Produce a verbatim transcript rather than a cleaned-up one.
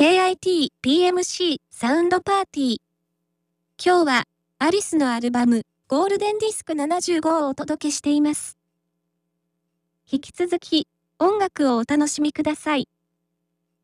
ケーアイティーピーエムシー サウンドパーティー。今日はアリスのアルバムゴールデンディスクななじゅうごをお届けしています。引き続き音楽をお楽しみください。